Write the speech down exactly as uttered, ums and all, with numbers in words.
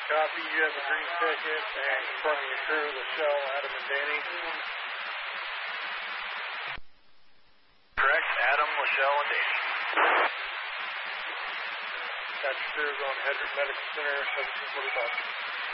Copy, you have a green ticket, and confirming your crew, Michelle, Adam, and Danny. Correct, Adam, Michelle, and Danny. Got your crews on Hedrick Medical Center, seventeen forty-five.